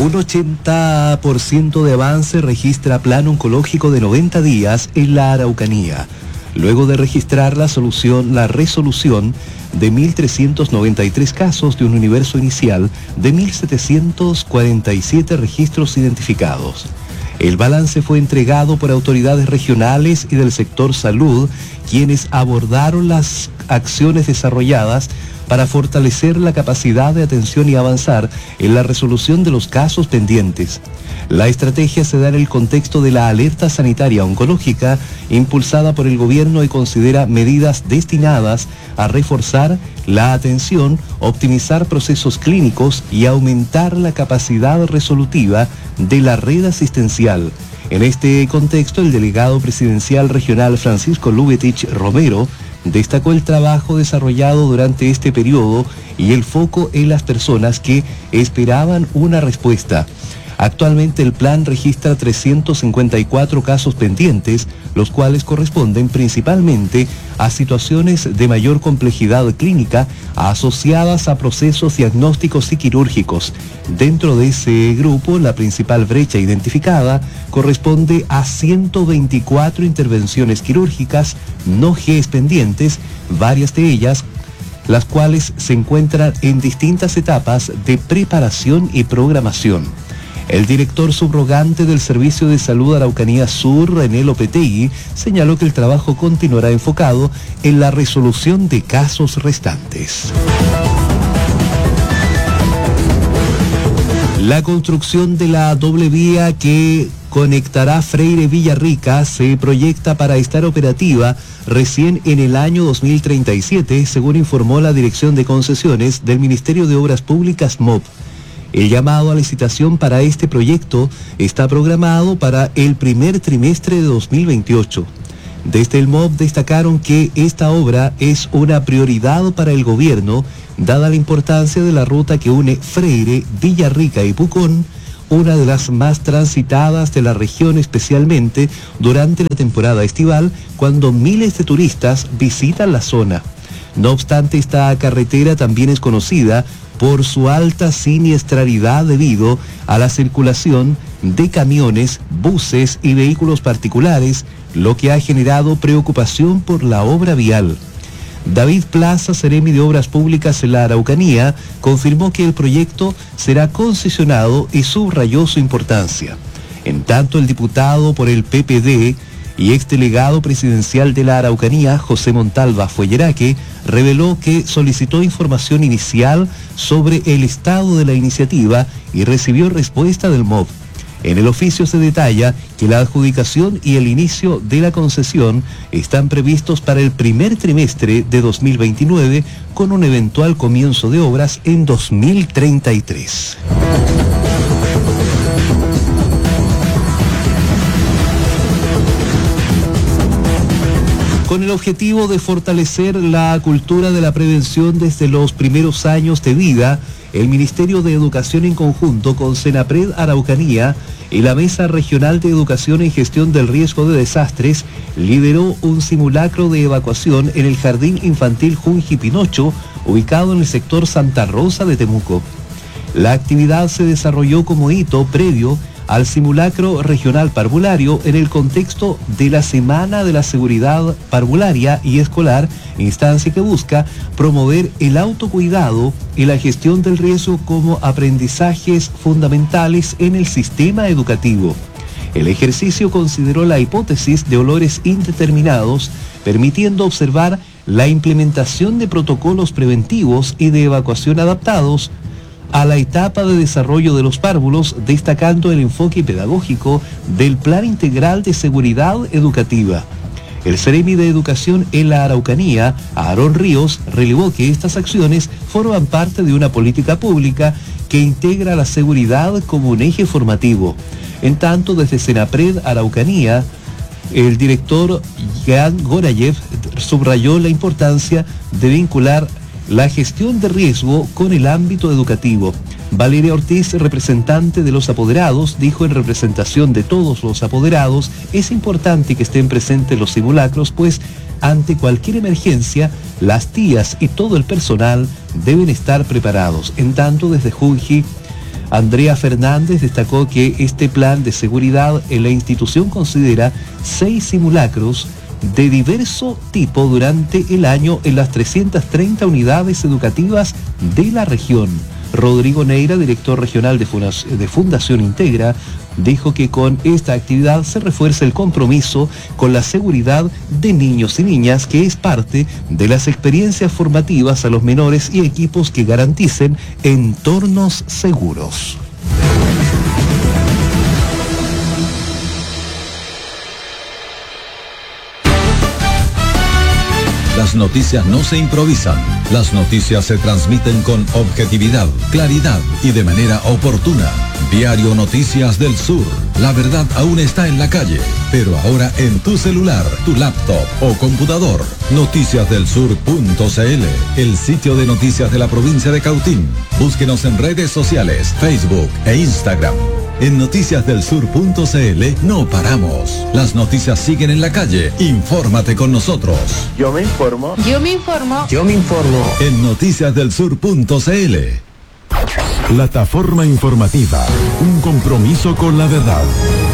Un 80% de avance registra plan oncológico de 90 días en la Araucanía, luego de registrar la resolución de 1.393 casos de un universo inicial de 1.747 registros identificados. El balance fue entregado por autoridades regionales y del sector salud, quienes abordaron las acciones desarrolladas para fortalecer la capacidad de atención y avanzar en la resolución de los casos pendientes. La estrategia se da en el contexto de la alerta sanitaria oncológica impulsada por el gobierno y considera medidas destinadas a reforzar la atención, optimizar procesos clínicos y aumentar la capacidad resolutiva de la red asistencial. En este contexto, el delegado presidencial regional Francisco Lubetich Romero destacó el trabajo desarrollado durante este periodo y el foco en las personas que esperaban una respuesta. Actualmente el plan registra 354 casos pendientes, los cuales corresponden principalmente a situaciones de mayor complejidad clínica asociadas a procesos diagnósticos y quirúrgicos. Dentro de ese grupo, la principal brecha identificada corresponde a 124 intervenciones quirúrgicas no GES pendientes, varias de ellas las cuales se encuentran en distintas etapas de preparación y programación. El director subrogante del Servicio de Salud Araucanía Sur, René Lopetegui, señaló que el trabajo continuará enfocado en la resolución de casos restantes. La construcción de la doble vía que conectará Freire-Villarrica se proyecta para estar operativa recién en el año 2037, según informó la Dirección de Concesiones del Ministerio de Obras Públicas, MOP. El llamado a licitación para este proyecto está programado para el primer trimestre de 2028. Desde el MOB destacaron que esta obra es una prioridad para el gobierno, dada la importancia de la ruta que une Freire, Villarrica y Pucón, una de las más transitadas de la región, especialmente durante la temporada estival, cuando miles de turistas visitan la zona. No obstante, esta carretera también es conocida por su alta siniestralidad debido a la circulación de camiones, buses y vehículos particulares, lo que ha generado preocupación por la obra vial. David Plaza, seremi de Obras Públicas en la Araucanía, confirmó que el proyecto será concesionado y subrayó su importancia. En tanto, el diputado por el PPD y exdelegado presidencial de la Araucanía, José Montalva Fuelleraque, reveló que solicitó información inicial sobre el estado de la iniciativa y recibió respuesta del MOB. En el oficio se detalla que la adjudicación y el inicio de la concesión están previstos para el primer trimestre de 2029, con un eventual comienzo de obras en 2033. Con el objetivo de fortalecer la cultura de la prevención desde los primeros años de vida, el Ministerio de Educación, en conjunto con Senapred Araucanía y la Mesa Regional de Educación en Gestión del Riesgo de Desastres, lideró un simulacro de evacuación en el Jardín Infantil Junji Pinocho, ubicado en el sector Santa Rosa de Temuco. La actividad se desarrolló como hito previo al simulacro regional parvulario en el contexto de la Semana de la Seguridad Parvularia y Escolar, instancia que busca promover el autocuidado y la gestión del riesgo como aprendizajes fundamentales en el sistema educativo. El ejercicio consideró la hipótesis de olores indeterminados, permitiendo observar la implementación de protocolos preventivos y de evacuación adaptados a la etapa de desarrollo de los párvulos, destacando el enfoque pedagógico del Plan Integral de Seguridad Educativa. El seremi de Educación en la Araucanía, Aarón Ríos, relevó que estas acciones forman parte de una política pública que integra la seguridad como un eje formativo. En tanto, desde Senapred Araucanía, el director Jan Gorayev subrayó la importancia de vincular la gestión de riesgo con el ámbito educativo. Valeria Ortiz, representante de los apoderados, dijo en representación de todos los apoderados, es importante que estén presentes los simulacros, pues ante cualquier emergencia, las tías y todo el personal deben estar preparados. En tanto, desde Junji Andrea Fernández destacó que este plan de seguridad en la institución considera 6 simulacros de diverso tipo durante el año en las 330 unidades educativas de la región. Rodrigo Neira, director regional de Fundación Integra, dijo que con esta actividad se refuerza el compromiso con la seguridad de niños y niñas, que es parte de las experiencias formativas a los menores y equipos que garanticen entornos seguros. Las noticias no se improvisan. Las noticias se transmiten con objetividad, claridad y de manera oportuna. Diario Noticias del Sur. La verdad aún está en la calle, pero ahora en tu celular, tu laptop o computador. Noticiasdelsur.cl, el sitio de noticias de la provincia de Cautín. Búsquenos en redes sociales, Facebook e Instagram. En noticiasdelsur.cl no paramos. Las noticias siguen en la calle. Infórmate con nosotros. Yo me informo. Yo me informo. Yo me informo. En noticiasdelsur.cl. Plataforma informativa. Un compromiso con la verdad.